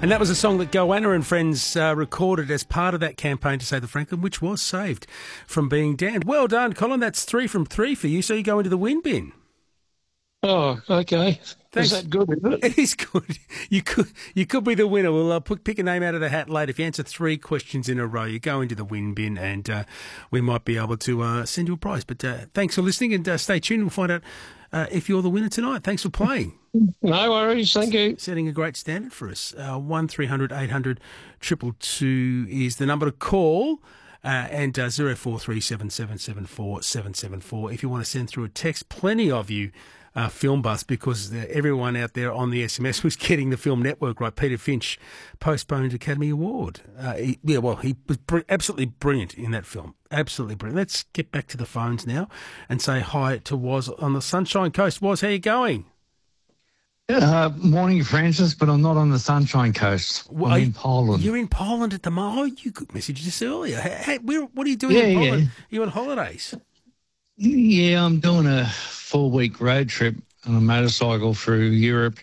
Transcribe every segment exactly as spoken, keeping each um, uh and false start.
And that was a song that Goanna and friends uh, recorded as part of that campaign to save the Franklin, which was saved from being damned. Well done, Colin. That's three from three for you, so you go into the win bin. Oh, okay. Thanks. Is that good, is it? It is good. You could you could be the winner. We'll uh, put, pick a name out of the hat later. If you answer three questions in a row, you go into the win bin, and uh, we might be able to uh, send you a prize. But uh, thanks for listening, and uh, stay tuned. We'll find out uh, if you're the winner tonight. Thanks for playing. No worries. Thank you. Setting a great standard for us. Uh, one three hundred eight hundred two two two is the number to call. Uh, and uh, zero four three seven seven seven four seven seven four if you want to send through a text. Plenty of you uh, film buffs, because uh, everyone out there on the S M S was getting the Film Network right. Peter Finch postponed Academy Award. Uh, he, yeah, well, he was br- absolutely brilliant in that film. Absolutely brilliant. Let's get back to the phones now and say hi to Woz on the Sunshine Coast. Woz, how you going? Uh, morning, Francis, but I'm not on the Sunshine Coast. Well, I'm in Poland. You're in Poland at the moment. Oh, you could message us earlier. Hey, where, what are you doing Yeah, in Poland? yeah. Are you on holidays? Yeah, I'm doing a four-week road trip on a motorcycle through Europe.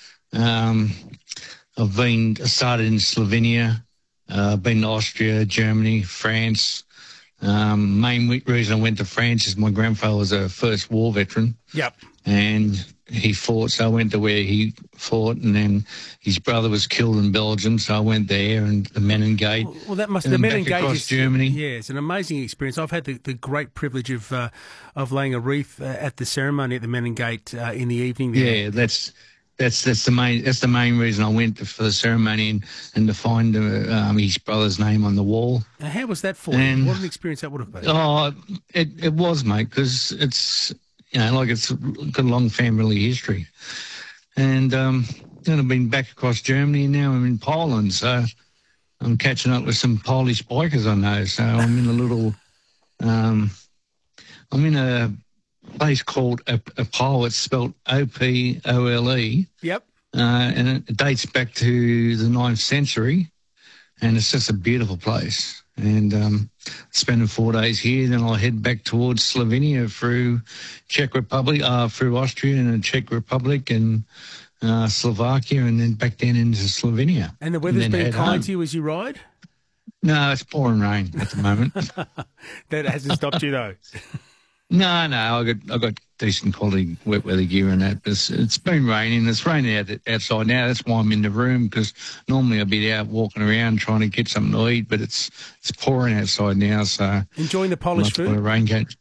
Um, I've been started in Slovenia, uh, been to Austria, Germany, France. Um, main we- reason I went to France is my grandfather was a First War veteran. Yep. And he fought, so I went to where he fought, and then his brother was killed in Belgium, so I went there, and the Menengate. Well, well that must and the then back Menengate across is Germany. Yeah, it's an amazing experience. I've had the, the great privilege of uh, of laying a wreath uh, at the ceremony at the Menengate uh, in the evening. There. Yeah, that's that's that's the main that's the main reason I went to, for the ceremony, and, and to find uh, um, his brother's name on the wall. Now, how was that for And- you? What an experience that would have been. Oh, it it was, mate, because it's you know like it's got a long family history, and um, then I've been back across Germany, and now I'm in Poland, so I'm catching up with some Polish bikers I know. So I'm in a little, um, I'm in a place called Opole. It's spelled O P O L E. Yep. Uh, and it dates back to the ninth century, and it's just a beautiful place. And um, spending four days here, then I'll head back towards Slovenia through Czech Republic, uh, through Austria and the Czech Republic and uh, Slovakia, and then back down into Slovenia. And the weather's And then been head kind home. to you as you ride? No, it's pouring rain at the moment. That hasn't stopped you, though. No, no, I got I got decent quality wet weather gear and that. But it's, it's been raining. It's raining out, outside now. That's why I'm in the room, because normally I'd be out walking around trying to get something to eat. But it's it's pouring outside now, so Enjoying the Polish I've got a food? raincoat.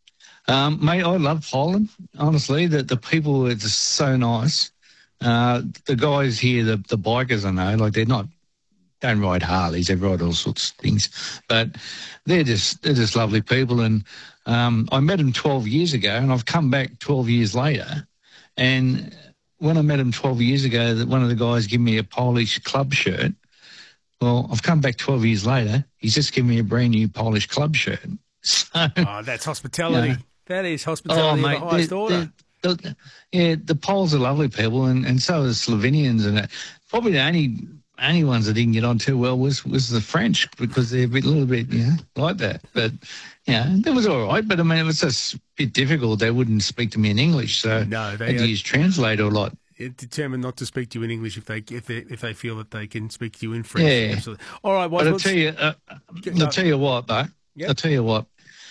Um, mate, I love Poland. Honestly, the the people are just so nice. Uh, the guys here, the the bikers, I know, like they're not. Don't ride Harleys, they ride all sorts of things, but they're just they're just lovely people. And um, I met them twelve years ago, and I've come back twelve years later. And when I met him twelve years ago, that one of the guys gave me a Polish club shirt. Well, I've come back twelve years later. He's just given me a brand new Polish club shirt. So, Oh, that's hospitality. Yeah. That is hospitality of the highest they're- order. they're- the- yeah, the Poles are lovely people, and, and so are the Slovenians. And that. Probably the only only ones that didn't get on too well was was the French, because they're a, bit, a little bit, you know, like that. But yeah, it was all right. But I mean, it was just a bit difficult. They wouldn't speak to me in English, so No, they I had to are- use translator a lot. Determined not to speak to you in English if they if they, if they feel that they can speak to you in French. Yeah. Absolutely. All right, But I'll Woz, tell you, uh, no. I'll tell you what, though. Yep. I'll tell you what.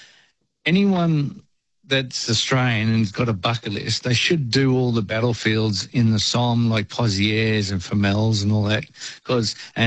Anyone that's Australian and's got a bucket list, they should do all the battlefields in the Somme, like Pozieres and Famels and all that, because.